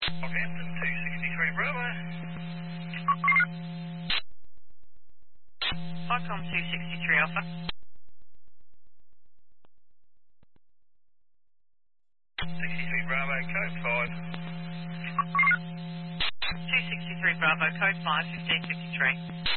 Southampton 263 Bravo. Icon 263 Alpha. 63 Bravo, code 5. 263 Bravo, code 5, 1553.